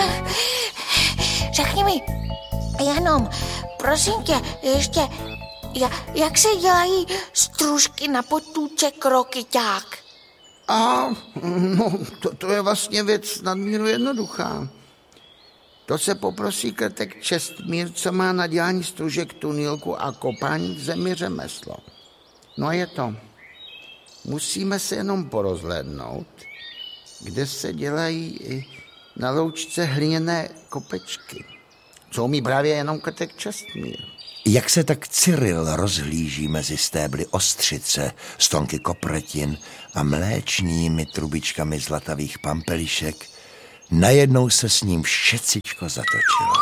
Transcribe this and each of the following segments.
Řekni mi, jenom, prosím tě, ještě, jak se dělají stružky na potůček rokyťák? No, to je vlastně věc nadmíru jednoduchá. To se poprosí krtek Čestmír, co má na dělání stružek tunýlku a kopání v zemi řemeslo. No a je to. Musíme se jenom porozhlédnout, kde se dělají na loučce hliněné kopečky, co umí právě jenom krtek Čestmír. Jak se tak Cyril rozhlíží mezi stébly ostřice, stonky kopretin a mléčnými trubičkami zlatavých pampelišek, najednou se s ním všecičko zatočilo.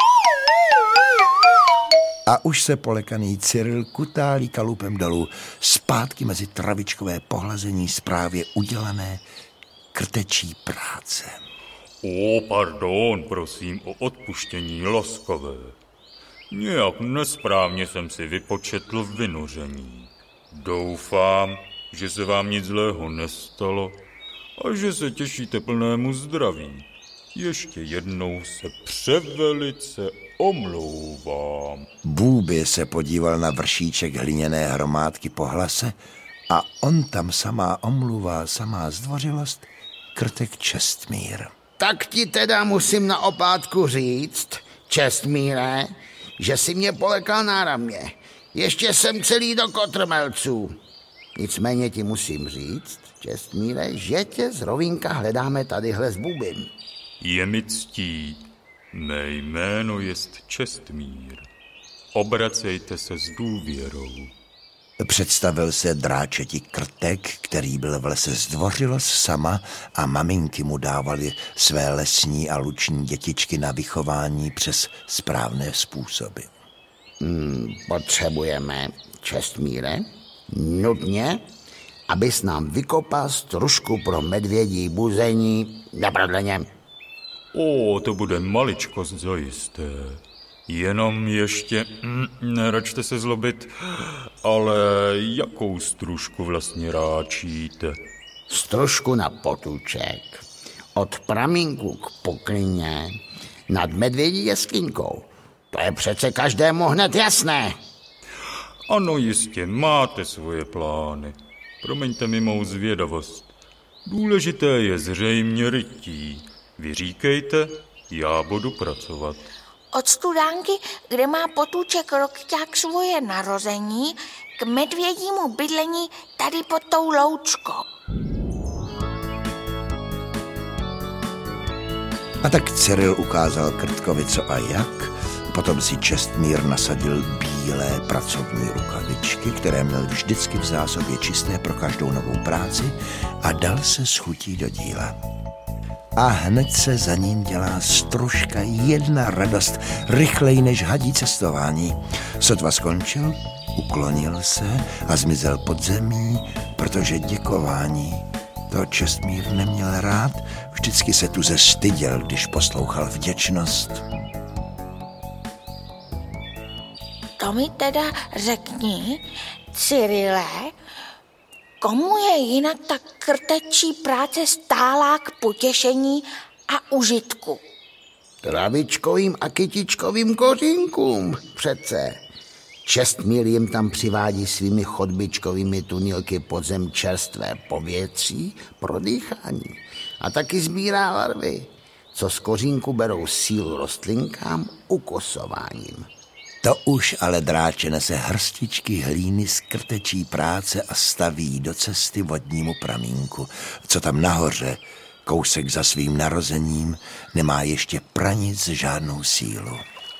A už se polekaný Cyril kutálí kalupem dolů zpátky mezi travičkové pohlazení správě udělané krtečí práce. Pardon, prosím o odpuštění laskavé. Nějak nesprávně jsem si vypočetl vynoření. Doufám, že se vám nic zlého nestalo a že se těšíte plnému zdraví. Ještě jednou se převelice omlouvám. Bůbě se podíval na vršíček hliněné hromádky po hlase a on tam samá omluva, samá zdvořilost, krtek Čestmír. Tak ti teda musím na opátku říct, Čestmíre, že si mě polekal náramně. Ještě jsem celý do kotrmelců. Nicméně ti musím říct, Čestmíre, že tě z rovínka hledáme tadyhle z Bubin. Je mi ctí. Mé jméno jest Čestmír. Obracejte se s důvěrou. Představil se dráčeti krtek, který byl v lese zdvořilost sama a maminky mu dávali své lesní a luční dětičky na vychování přes správné způsoby. Potřebujeme, Čestmíre, nutně, abys nám vykopal stružku pro medvědí buzení na prodleně. To bude maličkost zajisté. Jenom ještě, neračte se zlobit, ale jakou stružku vlastně ráčíte? Stružku na potůček, od pramínku k poklině, nad medvědí jeskyňkou. To je přece každému hned jasné. Ano, jistě, máte svoje plány. Promiňte mi mou zvědavost. Důležité je zřejmě rytí. Vy říkejte, já budu pracovat. Od studánky, kde má potůček rokyťák svoje narození, k medvědímu bydlení tady pod tou loučkou. A tak Cyril ukázal krtkovi co a jak, potom si Čestmír nasadil bílé pracovní rukavičky, které měl vždycky v zásobě čisté pro každou novou práci a dal se s chutí do díla. A hned se za ním dělá stružka, jedna radost, rychleji než hadí cestování. Sotva skončil, uklonil se a zmizel pod zemí, protože děkování to Čestmír neměl rád, vždycky se tu zestyděl, když poslouchal vděčnost. To mi teda řekni, Cyrile, komu je jinak ta krtečí práce stálá k potěšení a užitku? Travičkovým a kytičkovým kořínkům přece. Čestmír jim tam přivádí svými chodbičkovými tunilky podzem čerstvé povětří pro dýchání. A taky sbírá larvy, co z kořínku berou sílu rostlinkám ukosováním. To už ale dráče nese hrstičky hlíny z krtečí práce a staví do cesty vodnímu pramínku, co tam nahoře, kousek za svým narozením, nemá ještě pranic žádnou sílu.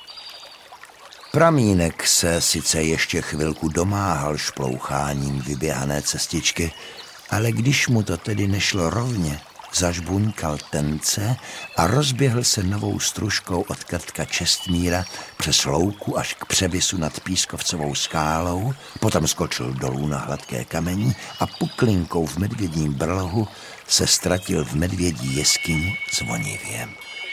Pramínek se sice ještě chvilku domáhal šploucháním vyběhané cestičky, ale když mu to tedy nešlo rovně, zažbuňkal tence a rozběhl se novou stružkou od krtka Čestmíra přes louku až k převisu nad Pískovcovou skálou, potom skočil dolů na hladké kamení a puklinkou v medvědím brlohu se ztratil v medvědí jeskyni zvonivě.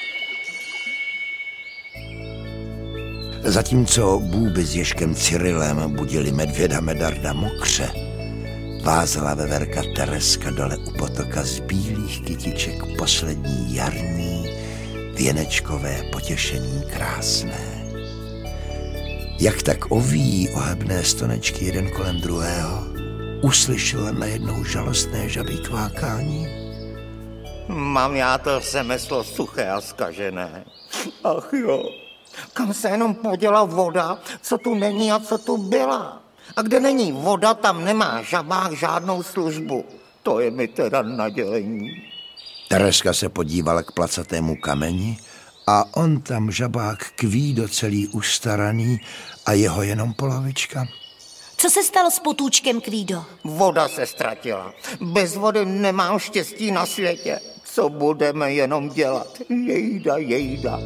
Zatímco Bůby s Ježkem Cyrilem budili medvěda Medarda mokře, vázela veverka Tereska dole u potoka z bílých kytiček poslední jarní, věnečkové potěšení krásné. Jak tak ovíjí ohebné stonečky jeden kolem druhého, uslyšel najednou žalostné žabí kvákání. Mám já to řemeslo suché a zkažené. Ach jo, kam se jenom poděla voda, co tu není a co tu byla. A kde není voda, tam nemá žabák žádnou službu. To je mi teda nadělení. Tereska se podívala k placatému kameni a on tam žabák kvído celý ustaraný a jeho jenom polovička. Co se stalo s potůčkem, Kvído? Voda se ztratila. Bez vody nemám štěstí na světě. Co budeme jenom dělat? Jejda, jejda.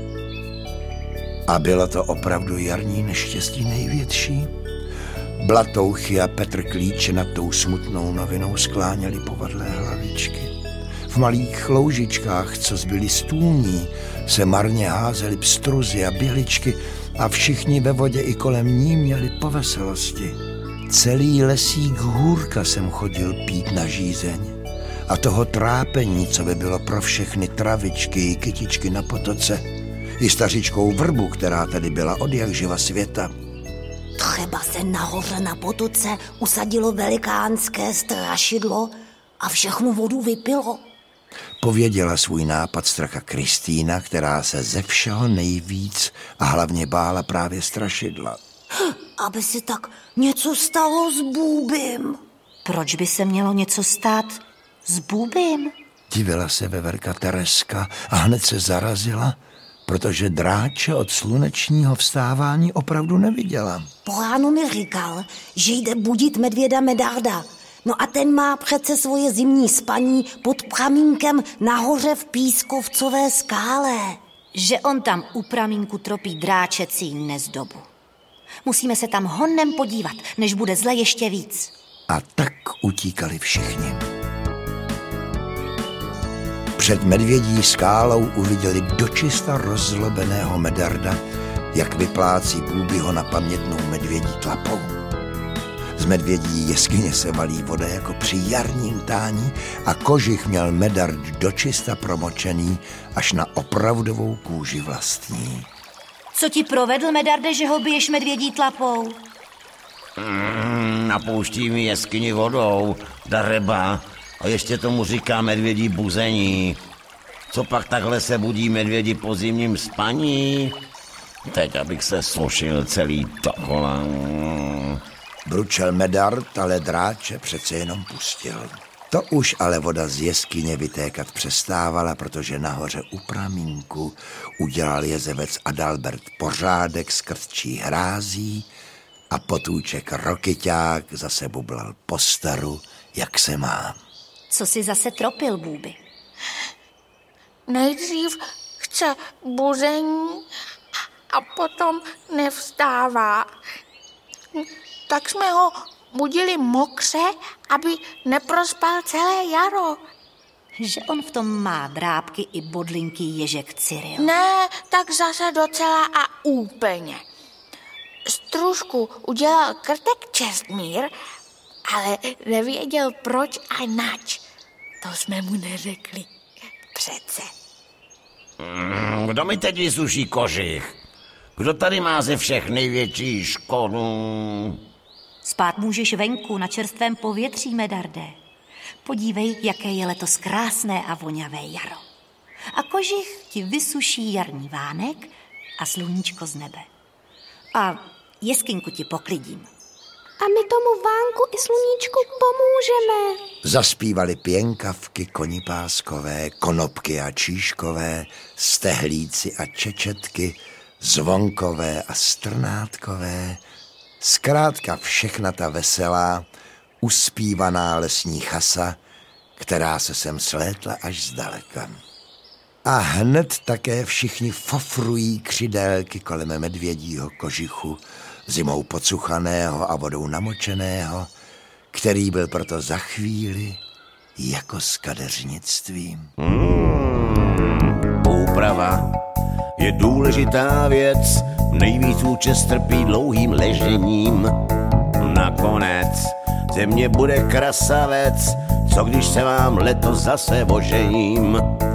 A bylo to opravdu jarní neštěstí největší? Blatouchy a Petr Klíč nad tou smutnou novinou skláněli povadlé hlavičky. V malých loužičkách, co zbyly stůní, se marně házely pstruzy a běličky a všichni ve vodě i kolem ní měli po veselosti. Celý lesík hůrka jsem chodil pít na žízeň a toho trápení, co by bylo pro všechny travičky i kytičky na potoce, i stařičkou vrbu, která tady byla od jak živa světa. Třeba se nahoře na potoce usadilo velikánské strašidlo a všechnu vodu vypilo. Pověděla svůj nápad straka Kristýna, která se ze všeho nejvíc a hlavně bála právě strašidla. Aby se tak něco stalo s Bůbym. Proč by se mělo něco stát s Bůbym? Divila se veverka Tereska a hned se zarazila, protože Dráče od slunečního vstávání opravdu neviděla. Po ránu mi říkal, že jde budit medvěda Medarda. No a ten má přece svoje zimní spaní pod pramínkem nahoře v Pískovcové skále. Že on tam u pramínku tropí dráčecí nezdobu. Musíme se tam honem podívat, než bude zle ještě víc. A tak utíkali všichni. Před medvědí skálou uviděli dočista rozzlobeného Medarda, jak vyplácí Bůbyho na pamětnou medvědí tlapou. Z medvědí jeskyně se valí voda jako při jarním tání a kožich měl Medard dočista promočený až na opravdovou kůži vlastní. Co ti provedl, Medarde, že ho biješ medvědí tlapou? Napouští mi jeskyni vodou, dareba, a ještě tomu říká medvědí buzení. Co pak takhle se budí medvědi po zimním spaní? Teď, abych se slušil celý dokola. Bručel Medard, ale Dráče přece jenom pustil. To už ale voda z jeskyně vytékat přestávala, protože nahoře u pramínku udělal jezevec Adalbert pořádek s krtčí hrází a potůček Rokyťák zase bublal po staru, jak se má. Co si zase tropil, Bůby? Nejdřív chce buzení a potom nevstává. Tak jsme ho budili mokře, aby neprospal celé jaro. Že on v tom má drápky i bodlinky Ježek Cyril. Ne, tak zase docela a úplně. Stružku udělal krtek Čestmír, ale nevěděl proč a nač. To jsme mu neřekli. Přece. Kdo mi teď vysuší kožich? Kdo tady má ze všech největší škodu? Spát můžeš venku na čerstvém povětří, Medarde. Podívej, jaké je letos krásné a voňavé jaro. A kožich ti vysuší jarní vánek a sluníčko z nebe. A jeskynku ti poklidím. A my tomu vánku i sluníčku pomůžeme. Zaspívali pěnkavky, konipáskové, konopky a číškové, stehlíci a čečetky, zvonkové a strnátkové. Zkrátka všechna ta veselá, uspívaná lesní chasa, která se sem slétla až zdaleka. A hned také všichni fofrují křidélky kolem medvědího kožichu, zimou pocuchaného a vodou namočeného, který byl proto za chvíli jako s kadeřnictvím. Úprava je důležitá věc, nejvíc účest trpí dlouhým ležením. Nakonec ze mě bude krasavec, co když se vám letos zase ožením.